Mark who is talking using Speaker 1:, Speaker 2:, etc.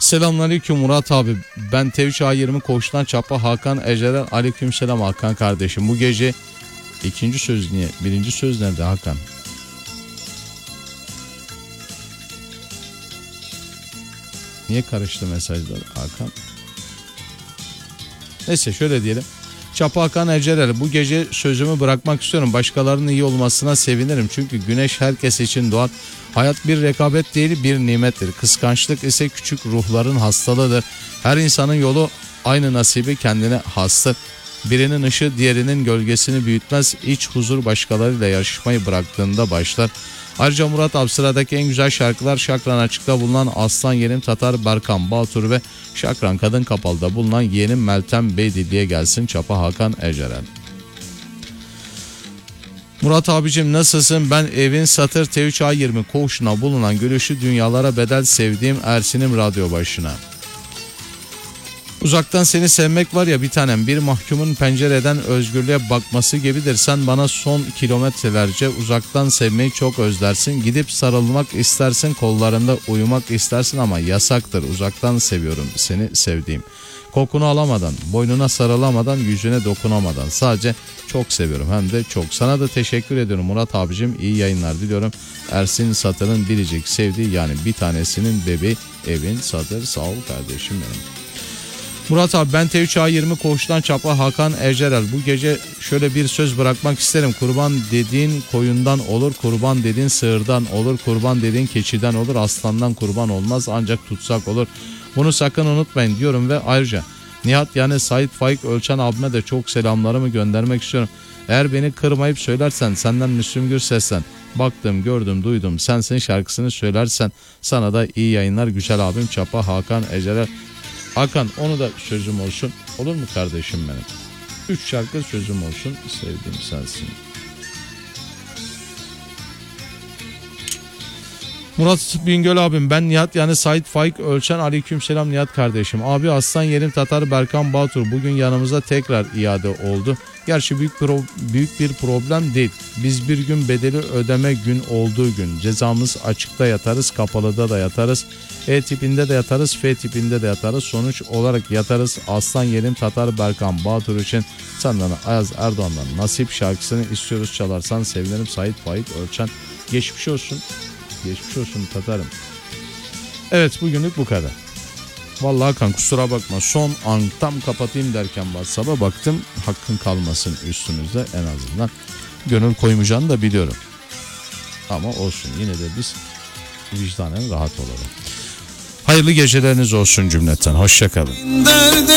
Speaker 1: Selamünaleyküm Murat abi. Ben Twitch A20 Koç'tan Çapa Hakan Ecerer. Aleykümselam Hakan kardeşim. Bu gece ikinci söz niye? Birinci söz nerede Hakan? Niye karıştı mesajlar Hakan? Neyse şöyle diyelim. Çapa Hakan Ecerer. Bu gece sözümü bırakmak istiyorum. Başkalarının iyi olmasına sevinirim. Çünkü güneş herkes için doğar. Hayat bir rekabet değil, bir nimettir. Kıskançlık ise küçük ruhların hastalığıdır. Her insanın yolu aynı, nasibi kendine hastır. Birinin ışığı diğerinin gölgesini büyütmez. İç huzur başkalarıyla yarışmayı bıraktığında başlar. Ayrıca Murat abi, sıradaki en güzel şarkılar Şakran Açık'ta bulunan Aslan Yeğenim Tatar Berkan Batur ve Şakran Kadın Kapalı'da bulunan yeğenim Meltem Beydilli'ye gelsin. Çapa Hakan Eceren. Murat abicim nasılsın? Ben evin satır Twitch A20 koğuşuna bulunan gülüşü dünyalara bedel sevdiğim Ersin'im radyo başına. Uzaktan seni sevmek var ya bir tanem, bir mahkumun pencereden özgürlüğe bakması gibidir. Sen bana son kilometrelerce uzaktan sevmeyi çok özlersin. Gidip sarılmak istersin, kollarında uyumak istersin ama yasaktır. Uzaktan seviyorum seni sevdiğim. Kokunu alamadan, boynuna sarılamadan, yüzüne dokunamadan sadece çok seviyorum, hem de çok. Sana da teşekkür ediyorum Murat abicim, iyi yayınlar diliyorum. Ersin Satır'ın biricik sevdiği, yani bir tanesinin bebeği Evin Satır. Sağ ol kardeşim benim. Murat abi, ben Twitch A20 Koç'tan Çapa Hakan Ecerer. Bu gece şöyle bir söz bırakmak isterim. Kurban dediğin koyundan olur, kurban dediğin sığırdan olur, kurban dediğin keçiden olur, aslandan kurban olmaz ancak tutsak olur. Bunu sakın unutmayın diyorum ve ayrıca Nihat yani Sait Faik Ölçen abime de çok selamlarımı göndermek istiyorum. Eğer beni kırmayıp söylersen, senden Müslüm Gürses'ten baktım, gördüm, duydum, sensin şarkısını söylersen sana da iyi yayınlar güzel abim Çapa Hakan Ecerer. Hakan, onu da sözüm olsun. Olur mu kardeşim benim? 3 şarkı sözüm olsun. Sevdiğim sensin. Murat Bingöl abim, ben Nihat yani Sait Faik Ölçen. Aleykümselam Nihat kardeşim. Abi Aslan Yerim Tatar Berkan Batur bugün yanımıza tekrar iade oldu. Gerçi büyük bir problem değil. Biz bir gün bedeli ödeme gün olduğu gün cezamız açıkta yatarız, kapalıda da yatarız. E tipinde de yatarız, F tipinde de yatarız. Sonuç olarak yatarız. Aslan Yerim Tatar Berkan Batur için senden Ayaz Erdoğan'dan Nasip şarkısını istiyoruz. Çalarsan sevinirim. Sait Faik Ölçen. Geçmiş olsun. Geçmiş olsun Tatarım. Evet, bugünlük bu kadar. Vallahi Hakan kusura bakma, son an tam kapatayım derken WhatsApp'a baktım, hakkın kalmasın üstümüzde, en azından gönül koymayacağını da biliyorum. Ama olsun, yine de biz vicdanen rahat olalım. Hayırlı geceleriniz olsun cümleten. Hoşça kalın.